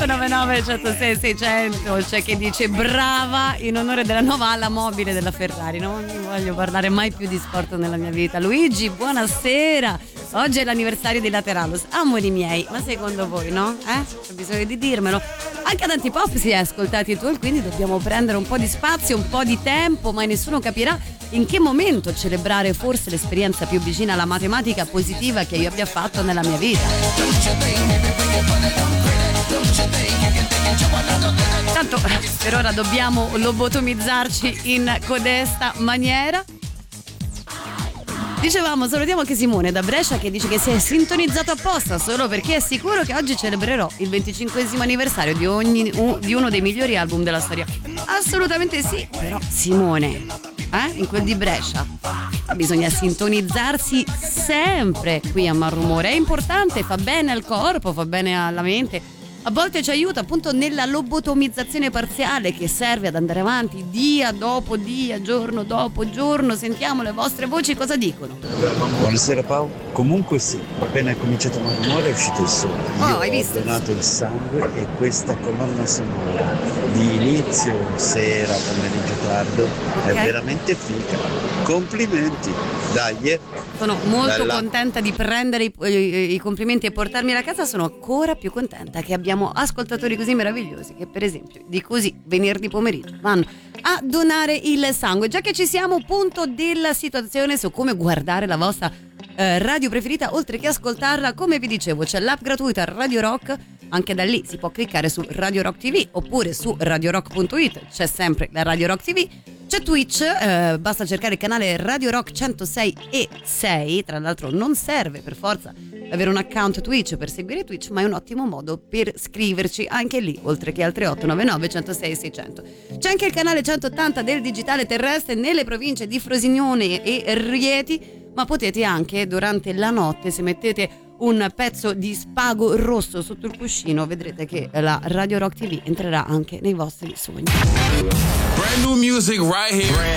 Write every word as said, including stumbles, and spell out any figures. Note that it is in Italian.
otto nove nove uno zero sei sei zero zero. C'è chi dice brava in onore della nuova ala mobile della Ferrari. Non voglio parlare mai più di sport nella mia vita. Luigi, buonasera. Oggi è l'anniversario di Lateralus. Amori miei, ma secondo voi no? Eh? C'è bisogno di dirmelo. Anche ad Antipop si è ascoltati tu, quindi dobbiamo prendere un po' di spazio, un po' di tempo, ma nessuno capirà in che momento celebrare forse l'esperienza più vicina alla matematica positiva che io abbia fatto nella mia vita. Tanto per ora dobbiamo lobotomizzarci in codesta maniera. Dicevamo, salutiamo anche Simone da Brescia che dice che si è sintonizzato apposta solo perché è sicuro che oggi celebrerò il venticinquesimo anniversario di, ogni, un, di uno dei migliori album della storia. Assolutamente sì, però Simone, eh, in quel di Brescia bisogna sintonizzarsi sempre qui a Malrumore, è importante, fa bene al corpo, fa bene alla mente. A volte ci aiuta appunto nella lobotomizzazione parziale che serve ad andare avanti dia dopo dia, giorno dopo giorno. Sentiamo le vostre voci, cosa dicono? Buonasera Paolo. Comunque sì, appena è cominciato Malrumore è uscito il sole. Oh, Io hai ho visto? donato il sangue e questa colonna sonora di inizio, sera, pomeriggio tardo Okay. è veramente figa. Complimenti. Dai, eh. Sono molto Bella. contenta di prendere i, i, i complimenti e portarmi a casa. Sono ancora più contenta che abbiamo ascoltatori così meravigliosi che per esempio di così venerdì pomeriggio vanno a donare il sangue. Già che ci siamo, punto della situazione su come guardare la vostra eh, radio preferita oltre che ascoltarla. Come vi dicevo, c'è l'app gratuita Radio Rock, anche da lì si può cliccare su Radio Rock T V oppure su radio rock punto it, c'è sempre la Radio Rock T V. C'è Twitch, eh, basta cercare il canale Radio Rock centosei e sei. Tra l'altro non serve per forza avere un account Twitch per seguire Twitch, ma è un ottimo modo per scriverci anche lì, oltre che al tre otto nove nove uno zero sei sei zero zero. C'è anche il canale centottanta del digitale terrestre nelle province di Frosinone e Rieti, ma potete anche durante la notte, se mettete un pezzo di spago rosso sotto il cuscino, vedrete che la Radio Rock T V entrerà anche nei vostri sogni. Brand new music right here.